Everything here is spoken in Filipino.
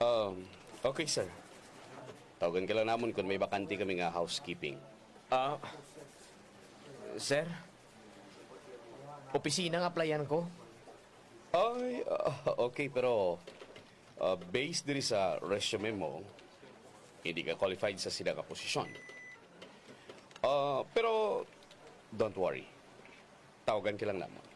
Okay, sir. Tawagan ka lang namon kung may bakante kami nga housekeeping. Ah, sir? Opisina nga applyan ko. Ay, okay, pero based diri sa resume mo, hindi ka qualified sa sila ka posisyon. Pero don't worry. Tawagan ka lang namon.